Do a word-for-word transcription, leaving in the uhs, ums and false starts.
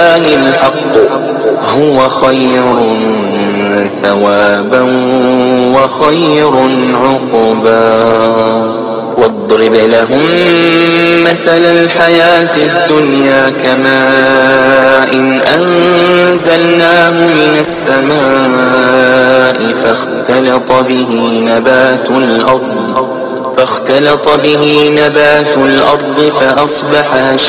الحق هو خير ثوابا وخير عقبا. واضرب لهم مثل الحياة الدنيا كماء أنزلناه من السماء فاختلط به نبات الأرض فاختلط به نبات الأرض فأصبح